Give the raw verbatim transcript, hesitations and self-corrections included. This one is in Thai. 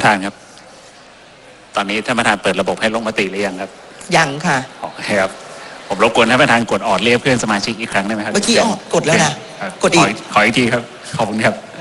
ประธานครับตอนนี้ท่านประธานเปิดระบบให้ลงมติหรือยังครับยังค่ะโอเคครับผมรบกวนท่านประธานกดออดเรียกเพื่อนสมาชิกอีกครั้งได้ไหมครับเมื่อกี้ออดกดแล้วนะกดอีกขออีกทีครับขอบคุณครับ